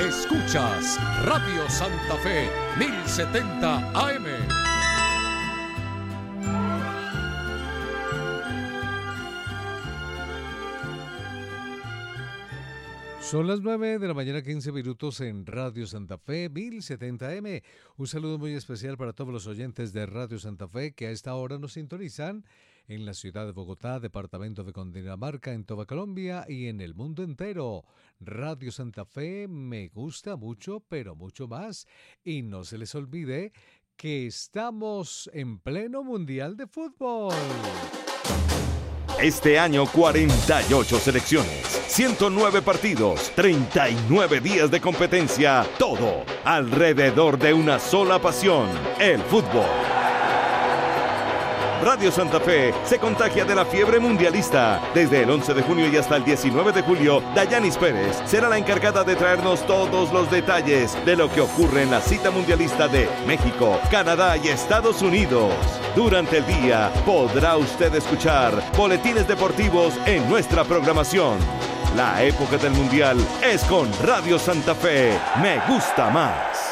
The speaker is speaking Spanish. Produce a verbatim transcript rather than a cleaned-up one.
Escuchas Radio Santa Fe mil setenta A M. Son las nueve de la mañana, quince minutos en Radio Santa Fe mil setenta A M. Un saludo muy especial para todos los oyentes de Radio Santa Fe que a esta hora nos sintonizan en la ciudad de Bogotá, departamento de Cundinamarca, en toda Colombia y en el mundo entero. Radio Santa Fe me gusta mucho, pero mucho más. Y no se les olvide que estamos en pleno Mundial de Fútbol. Este año cuarenta y ocho selecciones, ciento nueve partidos, treinta y nueve días de competencia, todo alrededor de una sola pasión, el fútbol. Radio Santa Fe se contagia de la fiebre mundialista. Desde el once de junio y hasta el diecinueve de julio, Dayanis Pérez será la encargada de traernos todos los detalles de lo que ocurre en la cita mundialista de México, Canadá y Estados Unidos. Durante el día podrá usted escuchar boletines deportivos en nuestra programación. La época del mundial es con Radio Santa Fe. Me gusta más.